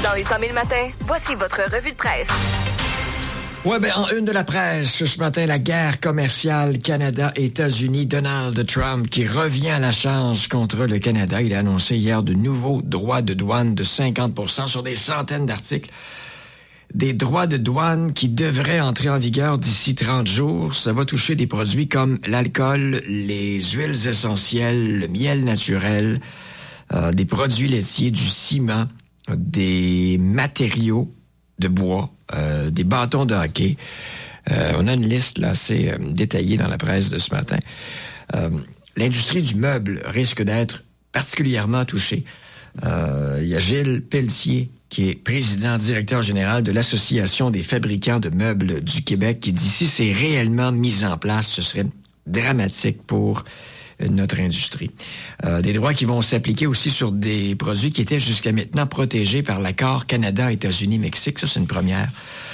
Dans les 100 000 matins, voici votre revue de presse. Ouais, en une de la presse, ce matin, la guerre commerciale Canada-États-Unis, Donald Trump qui revient à la charge contre le Canada. Il a annoncé hier de nouveaux droits de douane de 50% sur des centaines d'articles. Des droits de douane qui devraient entrer en vigueur d'ici 30 jours. Ça va toucher des produits comme l'alcool, les huiles essentielles, le miel naturel, des produits laitiers, du ciment, des matériaux de bois, des bâtons de hockey. On a une liste là assez détaillée dans la presse de ce matin. L'industrie du meuble risque d'être particulièrement touchée. Il y a Gilles Pelletier, qui est président directeur général de l'Association des fabricants de meubles du Québec, qui dit si c'est réellement mis en place, ce serait dramatique pour notre industrie. Des droits qui vont s'appliquer aussi sur des produits qui étaient jusqu'à maintenant protégés par l'accord Canada-États-Unis-Mexique. Ça, c'est une première.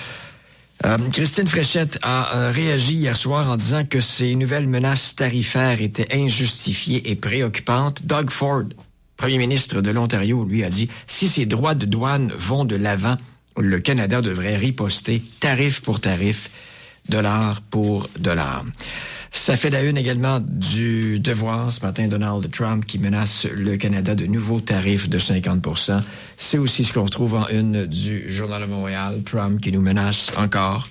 Christine Fréchette a réagi hier soir en disant que ces nouvelles menaces tarifaires étaient injustifiées et préoccupantes. Doug Ford, premier ministre de l'Ontario, lui a dit « Si ces droits de douane vont de l'avant, le Canada devrait riposter tarif pour tarif, dollar pour dollar. » Ça fait la une également du Devoir ce matin, Donald Trump qui menace le Canada de nouveaux tarifs de 50%. C'est aussi ce qu'on retrouve en une du Journal de Montréal, Trump qui nous menace encore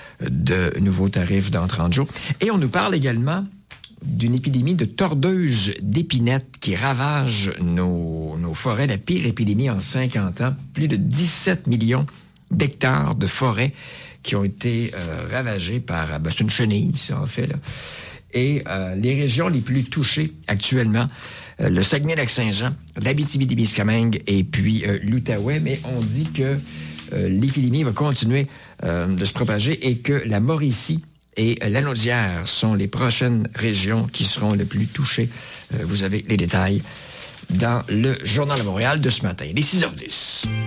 de nouveaux tarifs dans 30 jours. Et on nous parle également d'une épidémie de tordeuses d'épinettes qui ravage nos forêts, la pire épidémie en 50 ans. Plus de 17 millions d'hectares de forêts qui ont été ravagés par... c'est une chenille, ça, en fait, là. Et les régions les plus touchées actuellement, le Saguenay-Lac-Saint-Jean, l'Abitibi-Témiscamingue et puis l'Outaouais, mais on dit que l'épidémie va continuer de se propager et que la Mauricie et la Naudière sont les prochaines régions qui seront les plus touchées. Vous avez les détails dans le Journal de Montréal de ce matin. Il est 6h10.